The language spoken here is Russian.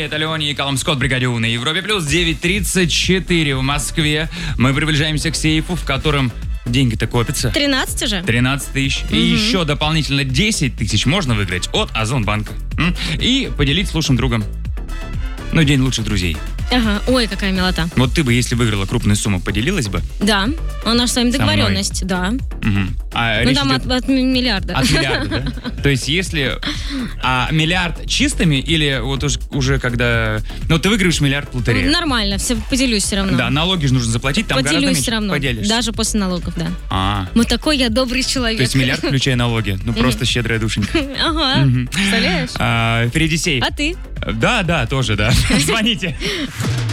это Леони и Калум Скотт, Бригадю на Европе Плюс, 9:34 в Москве. Мы приближаемся к сейфу, в котором деньги-то копятся. 13 уже? 13 тысяч. И еще дополнительно 10 тысяч можно выиграть от Озонбанка. И поделить с лучшим другом. Ну, день лучших друзей. Ага, ой, какая милота. Вот ты бы, если выиграла крупную сумму, поделилась бы? Да, у нас с вами договоренность, да. А Ну, речь там идет от миллиарда. от миллиарда, да? То есть, если... А миллиард чистыми или вот уже когда... Ну, ты выиграешь миллиард в лотерее? Нормально, все, поделюсь все равно. Да, налоги же нужно заплатить, там гораздо Поделюсь меньше. все равно. Поделишься. Даже после налогов, да. А, Мы такой я добрый человек. то есть миллиард, включая налоги. Ну, просто щедрая душенька. Ага, представляешь? Впереди сейф. А ты? Да, тоже, да. Звоните.